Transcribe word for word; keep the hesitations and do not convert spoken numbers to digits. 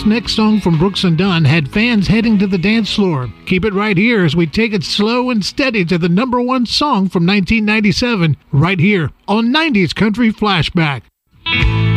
next song from Brooks and Dunn had fans heading to the dance floor. Keep it right here as we take it slow and steady to the number one song from nineteen ninety-seven, right here on nineties Country Flashback.